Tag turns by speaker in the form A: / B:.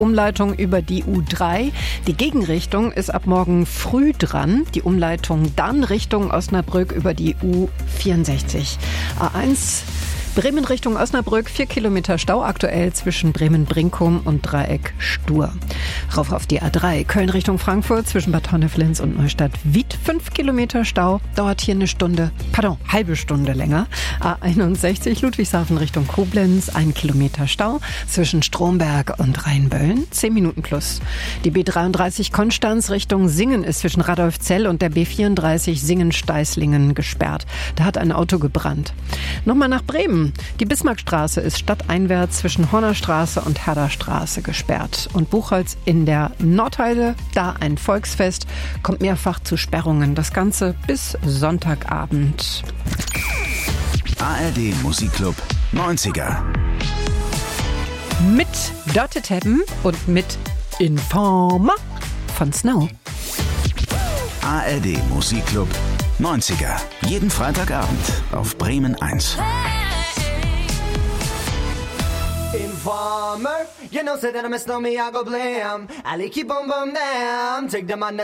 A: Umleitung über die U3. Die Gegenrichtung ist ab morgen früh dran. Die Umleitung dann Richtung Osnabrück über die U64. A1 Bremen Richtung Osnabrück, 4 Kilometer Stau aktuell zwischen Bremen-Brinkum und Dreieck Stur. Rauf auf die A3, Köln Richtung Frankfurt zwischen Bad Honneflins und Neustadt-Wied, 5 Kilometer Stau, dauert hier halbe Stunde länger. A61 Ludwigshafen Richtung Koblenz, 1 Kilometer Stau zwischen Stromberg und Rheinböllen, 10 Minuten plus. Die B33 Konstanz Richtung Singen ist zwischen Radolfzell und der B34 Singen-Steißlingen gesperrt. Da hat ein Auto gebrannt. Nochmal nach Bremen. Die Bismarckstraße ist stadteinwärts zwischen Hornerstraße und Herderstraße gesperrt. Und Buchholz in der Nordheide, da ein Volksfest, kommt mehrfach zu Sperrungen. Das Ganze bis Sonntagabend.
B: ARD Musikclub 90er.
A: Mit Dirty Tappen und mit Informer von Snow.
B: ARD Musikclub 90er. Jeden Freitagabend auf Bremen 1.
C: Informer, you know, say that I'm a snowman, I go blam. I like keep on bum down. Take them on the